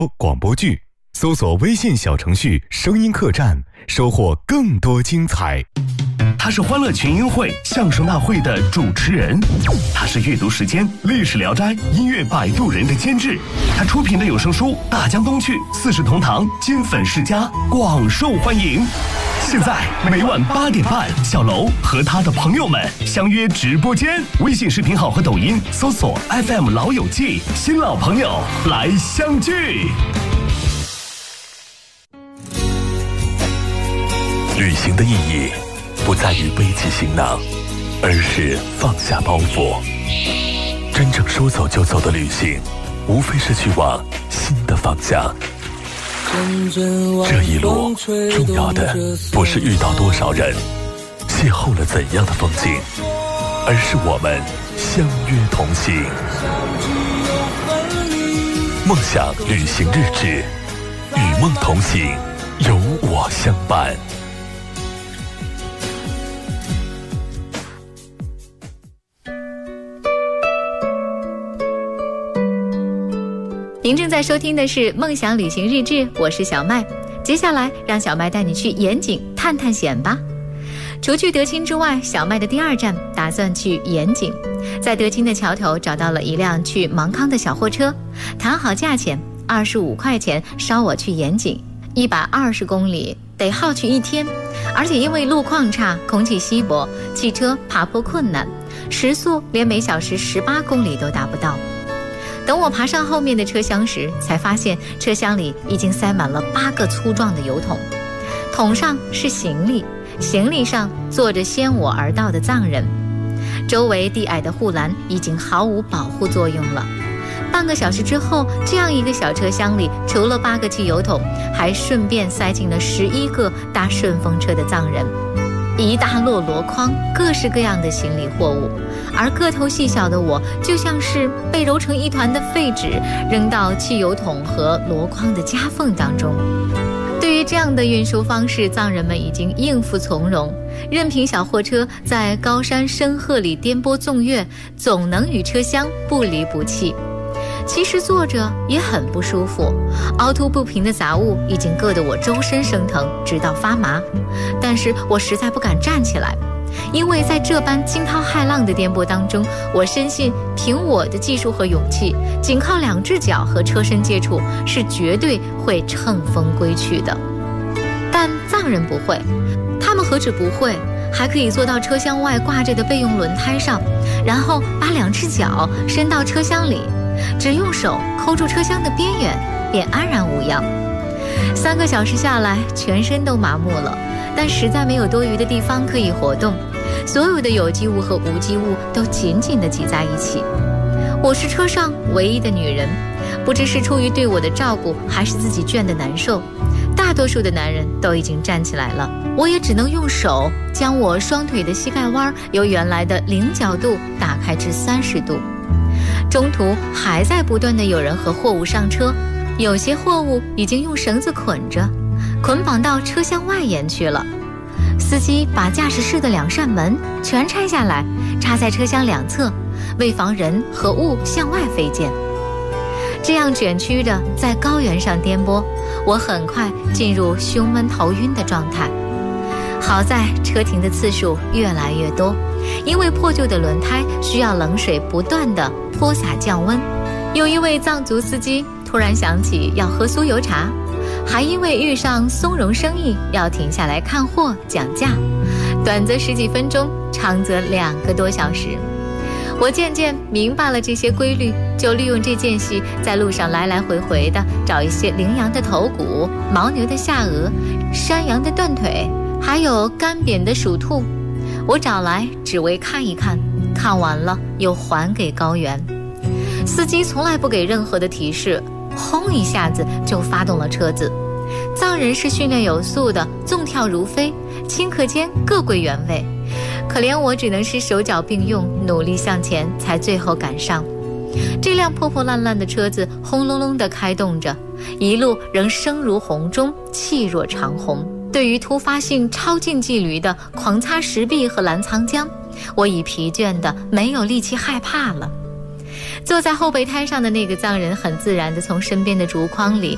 广播剧，搜索微信小程序声音客栈，收获更多精彩。 他是欢乐群英会相声大会的主持人，他是阅读时间历史聊斋音乐摆渡人的监制，他出品的有声书《大江东去》四世同堂金粉世家广受欢迎。现在每晚8点半，小楼和他的朋友们相约直播间，微信视频号和抖音搜索 FM 老友记，新老朋友来相聚。 旅行的意义不在于背起行囊，而是放下包袱。真正说走就走的旅行，无非是去往新的方向。这一路重要的不是遇到多少人，邂逅了怎样的风景，而是我们相约同行。梦想旅行日志，与梦同行，有我相伴。 您正在收听的是梦想旅行日志，我是小麦。接下来让小麦带你去盐井探探险吧。除去德清之外，小麦的第2站打算去盐井。在德清的桥头找到了一辆去芒康的小货车，谈好价钱，25块钱捎我去盐井。120公里得耗去1天，而且因为路况差，空气稀薄，汽车爬坡困难，时速连每小时18公里都达不到。等我爬上后面的车厢时，才发现车厢里已经塞满了8个粗壮的油桶，桶上是行李，行李上坐着先我而到的藏人，周围低矮的护栏已经毫无保护作用了。半个小时之后，这样一个小车厢里除了8个汽油桶，还顺便塞进了11个搭顺风车的藏人，一大摞箩筐，各式各样的行李货物，而个头细小的我就像是被揉成一团的废纸，扔到汽油桶和箩筐的夹缝当中。对于这样的运输方式，藏人们已经应付从容，任凭小货车在高山深壑里颠簸纵跃，总能与车厢不离不弃。其实坐着也很不舒服，凹凸不平的杂物已经硌得我周身生疼，直到发麻。但是我实在不敢站起来，因为在这般惊涛骇浪的颠簸当中，我深信凭我的技术和勇气，仅靠2只脚和车身接触是绝对会乘风归去的。但藏人不会，他们何止不会，还可以坐到车厢外挂着的备用轮胎上，然后把2只脚伸到车厢里，只用手抠住车厢的边缘，便安然无恙。3个小时下来，全身都麻木了，但实在没有多余的地方可以活动，所有的有机物和无机物都紧紧地挤在一起。我是车上唯一的女人，不知是出于对我的照顾，还是自己倦得难受，大多数的男人都已经站起来了，我也只能用手将我双腿的膝盖弯由原来的0角度打开至30度。中途还在不断地有人和货物上车，有些货物已经用绳子捆着，捆绑到车厢外沿去了。司机把驾驶室的2扇门全拆下来，插在车厢2侧，为防人和物向外飞溅。这样卷曲着在高原上颠簸，我很快进入胸闷头晕的状态。好在车停的次数越来越多，因为破旧的轮胎需要冷水不断地泼洒降温。有一位藏族司机突然想起要喝酥油茶，还因为遇上松茸生意要停下来看货讲价，短则10几分钟，长则2个多小时。我渐渐明白了这些规律，就利用这间隙在路上来来回回的找一些羚羊的头骨、牦牛的下颚、山羊的断腿，还有干瘪的鼠兔。我找来只为看一看，看完了又还给高原。司机从来不给任何的提示，轰一下子就发动了车子。藏人是训练有素的，纵跳如飞，顷刻间各归原位。可怜我只能是手脚并用，努力向前，才最后赶上。这辆破破烂烂的车子轰隆隆地开动着，一路仍声如洪钟，气若长虹。对于突发性超近距离的狂擦石壁和澜沧江，我已疲倦的没有力气害怕了。坐在后备胎上的那个藏人很自然地从身边的竹筐里